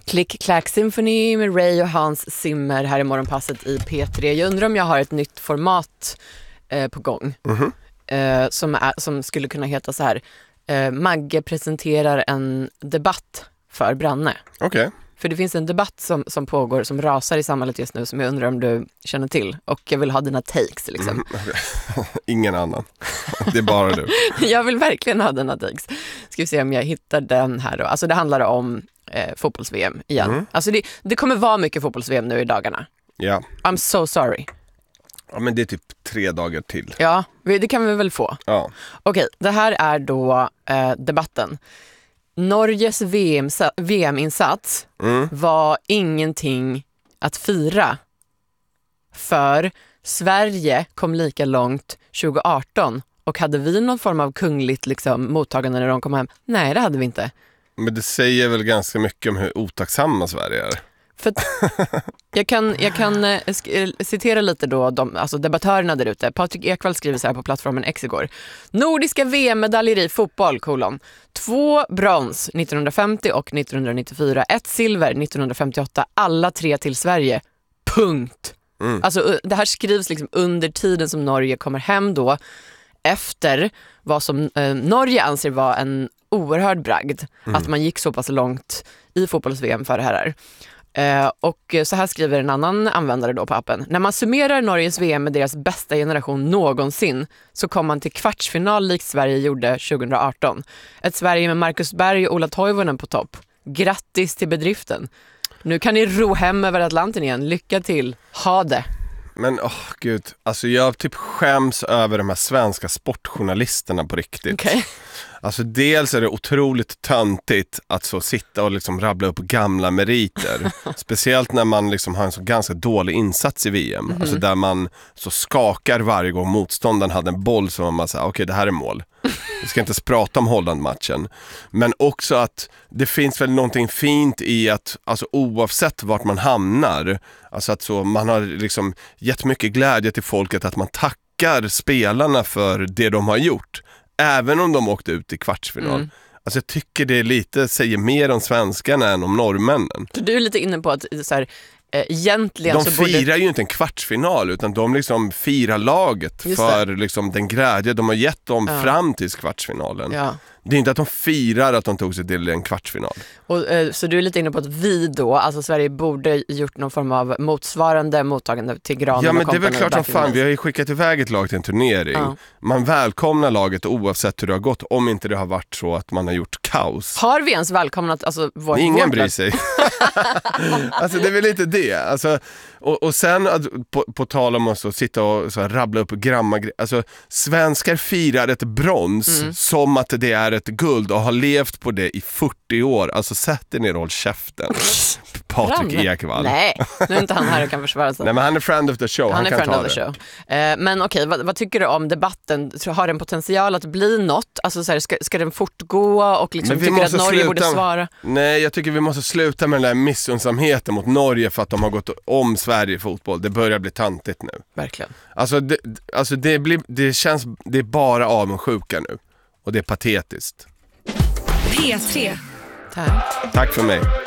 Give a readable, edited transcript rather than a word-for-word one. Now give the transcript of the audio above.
Click Clack Symphony med Ray och Hans Zimmer här i morgonpasset i P3. Jag undrar om jag har ett nytt format på gång som skulle kunna heta så här. Magge presenterar en debatt för Branne. Okej. För det finns en debatt som pågår, som rasar i samhället just nu, som jag undrar om du känner till. Och jag vill ha dina takes liksom. Ingen annan. Det är bara du. Jag vill verkligen ha dina takes. Ska vi se om jag hittar den här då. Alltså det handlar om fotbolls-VM igen. Alltså det kommer vara mycket fotbolls-VM nu i dagarna. Ja. I'm so sorry. Ja, men det är typ 3 dagar till. Ja, det kan vi väl få. Ja. Okej, det här är då debatten. Norges VM-insats var ingenting att fira. För Sverige kom lika långt 2018. Och hade vi någon form av kungligt liksom, mottagande när de kom hem? Nej, det hade vi inte. Men det säger väl ganska mycket om hur otacksamma Sverige är. För jag kan citera lite då alltså debattörerna där ute. Patrik Ekwall skriver så här på plattformen X igår. Nordiska VM-medaljer i fotboll, 2 brons 1950 och 1994, 1 silver 1958, alla 3 till Sverige. Punkt. Alltså det här skrivs liksom under tiden som Norge kommer hem då, efter vad som Norge anser var en oerhörd bragd. Att man gick så pass långt i fotbolls-VM för det här. Och så här skriver en annan användare då på appen. När man summerar Norges VM med deras bästa generation någonsin så kom man till kvartsfinal likt Sverige gjorde 2018. Ett Sverige med Marcus Berg och Ola Toivonen på topp. Grattis till bedriften. Nu kan ni ro hem över Atlanten igen. Lycka till. Ha det. Men gud, alltså jag typ skäms över de här svenska sportjournalisterna på riktigt. Okay. Alltså dels är det otroligt töntigt att så sitta och liksom rabbla upp gamla meriter. Speciellt när man liksom har en så ganska dålig insats i VM. Alltså där man så skakar varje gång motståndaren hade en boll, som man säger, okej, det här är mål. Vi ska inte ens prata om Holland-matchen. Men också att det finns väl någonting fint i att, alltså oavsett vart man hamnar, alltså att så man har liksom gett mycket glädje till folket, att man tackar spelarna för det de har gjort. Även om de åkte ut i kvartsfinal. Alltså jag tycker det säger mer om svenskarna än om norrmännen. Så du är lite inne på att så här, egentligen de så firar ju inte en kvartsfinal, utan de liksom firar laget för liksom den glädje de har gett dem fram till kvartsfinalen. Ja. Det är inte att de firar att de tog sig till en kvartsfinal. Och, så du är lite inne på att vi då, alltså Sverige borde gjort någon form av motsvarande mottagande till Granen. Ja, men det är väl klart som fan. Vi har ju skickat iväg ett lag till en turnering. Man välkomnar laget oavsett hur det har gått, om inte det har varit så att man har gjort kaos. Har vi ens välkomnat alltså, ingen bryr sig. Alltså det är väl inte det. Alltså, och sen på tal om att sitta och så rabbla upp alltså svenskar firar ett brons som att det är ett guld och har levt på det i 40 år. Alltså sätt er ner och håll käften. Patrik Ekwall. Nej, nu är inte han här och kan försvara sig. Nej, men han är friend of the show. Han är kan friend of the show. Men okej, vad tycker du om debatten? Har den potential att bli något? Alltså så här, ska den fortgå och liksom tycker att Norge borde svara? Nej, jag tycker vi måste sluta med den där missunnsamheten mot Norge för att de har gått om Sverige i fotboll. Det börjar bli tantigt nu. Verkligen. Alltså det känns, det är bara avundsjuka nu. Och det är patetiskt. P3. Tack för mig.